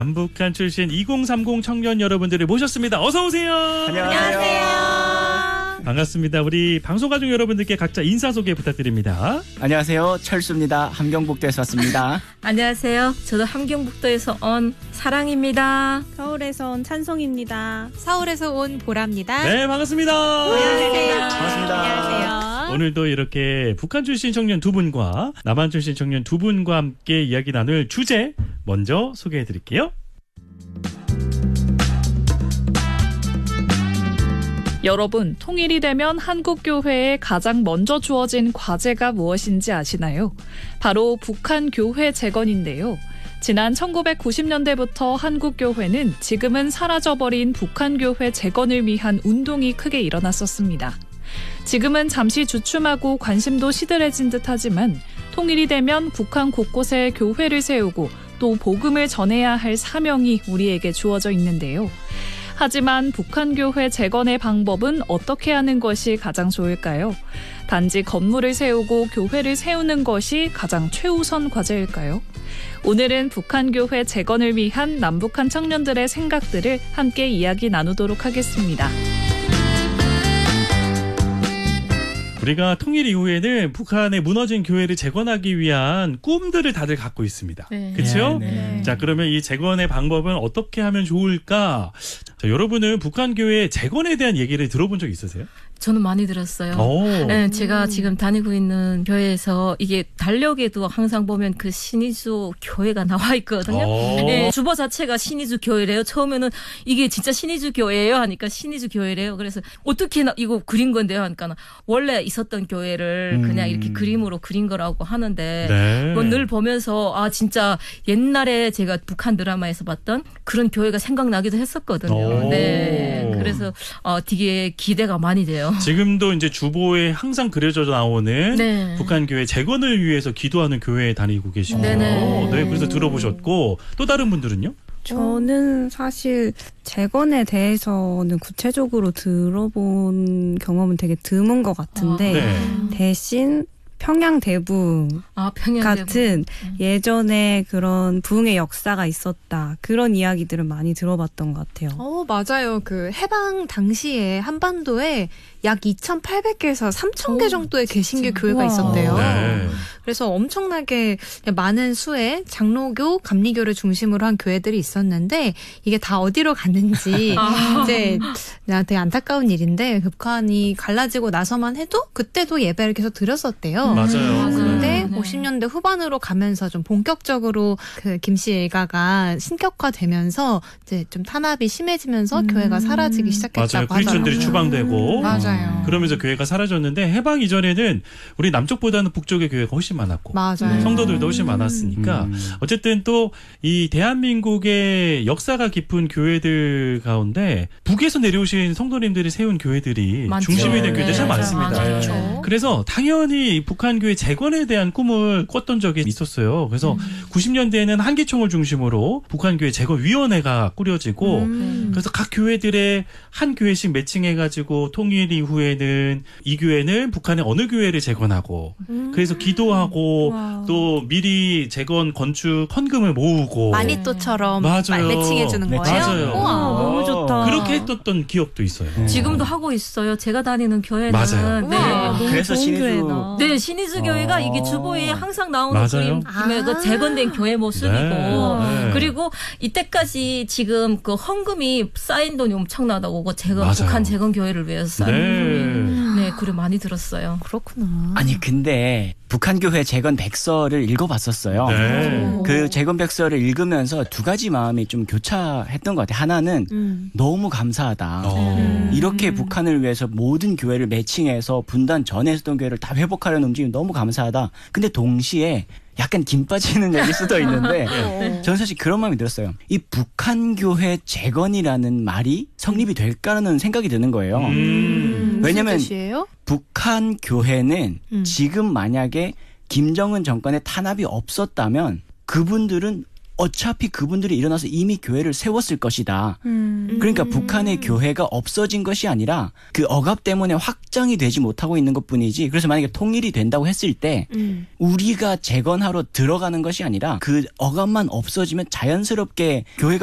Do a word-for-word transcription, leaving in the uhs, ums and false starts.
남북한 출신 이공삼공 청년 여러분들을 모셨습니다. 어서 오세요. 안녕하세요. 반갑습니다. 우리 방송가족 여러분들께 각자 인사 소개 부탁드립니다. 안녕하세요. 철수입니다. 함경북도에서 왔습니다. 안녕하세요. 저도 함경북도에서 온 사랑입니다. 서울에서 온 찬송입니다. 서울에서 온 보라입니다. 네, 반갑습니다. 안녕하세요. 반갑습니다. 안녕하세요. 오늘도 이렇게 북한 출신 청년 두 분과 남한 출신 청년 두 분과 함께 이야기 나눌 주제 먼저 소개해 드릴게요. 여러분, 통일이 되면 한국교회에 가장 먼저 주어진 과제가 무엇인지 아시나요? 바로 북한교회 재건인데요. 지난 천구백구십 년대부터 한국교회는 지금은 사라져버린 북한교회 재건을 위한 운동이 크게 일어났었습니다. 지금은 잠시 주춤하고 관심도 시들해진 듯하지만 통일이 되면 북한 곳곳에 교회를 세우고 또 복음을 전해야 할 사명이 우리에게 주어져 있는데요. 하지만 북한교회 재건의 방법은 어떻게 하는 것이 가장 좋을까요? 단지 건물을 세우고 교회를 세우는 것이 가장 최우선 과제일까요? 오늘은 북한교회 재건을 위한 남북한 청년들의 생각들을 함께 이야기 나누도록 하겠습니다. 우리가 통일 이후에는 북한의 무너진 교회를 재건하기 위한 꿈들을 다들 갖고 있습니다. 네. 그렇죠? 네, 네. 자, 그러면 이 재건의 방법은 어떻게 하면 좋을까? 자, 여러분은 북한 교회 재건에 대한 얘기를 들어본 적 있으세요? 저는 많이 들었어요. 오. 네, 제가 지금 다니고 있는 교회에서 이게 달력에도 항상 보면 그 신의주 교회가 나와 있거든요. 오. 네, 주보 자체가 신의주 교회래요. 처음에는 이게 진짜 신의주 교회예요 하니까 신의주 교회래요. 그래서 어떻게 나, 이거 그린 건데요 하니까 원래 있었던 교회를 음. 그냥 이렇게 그림으로 그린 거라고 하는데 네. 뭐 늘 보면서 아 진짜 옛날에 제가 북한 드라마에서 봤던 그런 교회가 생각나기도 했었거든요. 오. 네, 그래서 어, 되게 기대가 많이 돼요. 지금도 이제 주보에 항상 그려져 나오는 네. 북한 교회 재건을 위해서 기도하는 교회에 다니고 계시고, 네네. 네, 그래서 들어보셨고 또 다른 분들은요? 저는 사실 재건에 대해서는 구체적으로 들어본 경험은 되게 드문 것 같은데 네. 대신 평양 대붕 아, 평양 같은 대붕. 예전에 그런 부흥의 역사가 있었다. 그런 이야기들을 많이 들어봤던 것 같아요. 어, 맞아요. 그 해방 당시에 한반도에 약 이천팔백 개에서 삼천 개 오, 정도의 개신교 진짜. 교회가 우와. 있었대요. 네. 그래서 엄청나게 많은 수의 장로교, 감리교를 중심으로 한 교회들이 있었는데 이게 다 어디로 갔는지 아. 이제 되게 안타까운 일인데 북한이 갈라지고 나서만 해도 그때도 예배를 계속 드렸었대요. 맞아요. 근데 네. 오십 년대 후반으로 가면서 좀 본격적으로 그 김씨 일가가 신격화되면서 이제 좀 탄압이 심해지면서 음. 교회가 사라지기 맞아요. 시작했다고 크리스천들이 하더라고요. 추방되고 맞아요. 그러면서 교회가 사라졌는데 해방 이전에는 우리 남쪽보다는 북쪽의 교회가 훨씬 많았고 맞아요. 성도들도 훨씬 많았으니까 음. 어쨌든 또 이 대한민국의 역사가 깊은 교회들 가운데 북에서 내려오신 성도님들이 세운 교회들이 많죠. 중심이 된 네. 교회들이 참 맞아요. 많습니다. 맞아요. 그렇죠. 그래서 당연히 북한 교회 재건에 대한 꿈을 꿨던 적이 있었어요. 그래서 음. 구십 년대에는 한기총을 중심으로 북한 교회 재건 위원회가 꾸려지고 음. 그래서 각 교회들의 한 교회씩 매칭해가지고 통일 이후에는 이 교회는 북한의 어느 교회를 재건하고 음. 그래서 기도하고 와. 또 미리 재건 건축 헌금을 모으고 마니또처럼 맞아요. 매칭해 주는 네, 거예요. 맞아요. 우와. 너무 좋다. 그렇게 했던 기억도 있어요. 지금도 하고 있어요. 제가 다니는 교회는. 맞아요. 네. 우와. 너무 그래서 좋은 신의주 교회다. 네, 신의주 교회가 어. 이게 주보에 항상 나오는 맞아요. 그림, 아. 그 재건된 교회 모습이고, 네. 그리고 이때까지 지금 그 헌금이 쌓인 돈이 엄청나다고, 그 재건, 맞아요. 북한 재건 교회를 위해서 쌓인 네. 돈이. 네, 그래 많이 들었어요. 그렇구나. 아니 근데 북한교회 재건 백서를 읽어봤었어요. 네. 그 재건 백서를 읽으면서 두 가지 마음이 좀 교차했던 것 같아요. 하나는 음. 너무 감사하다. 어. 이렇게 북한을 위해서 모든 교회를 매칭해서 분단 전에 했던 교회를 다 회복하려는 움직임 너무 감사하다. 근데 동시에 약간 김 빠지는 얘기일 수도 있는데 저는 사실 그런 마음이 들었어요. 이 북한교회 재건이라는 말이 성립이 될까라는 생각이 드는 거예요. 음. 무슨 왜냐면 뜻이에요? 북한교회는 음. 지금 만약에 김정은 정권의 탄압이 없었다면 그분들은 어차피 그분들이 일어나서 이미 교회를 세웠을 것이다. 음. 그러니까 음. 북한의 교회가 없어진 것이 아니라 그 억압 때문에 확장이 되지 못하고 있는 것뿐이지. 그래서 만약에 통일이 된다고 했을 때 음. 우리가 재건하러 들어가는 것이 아니라 그 억압만 없어지면 자연스럽게 교회가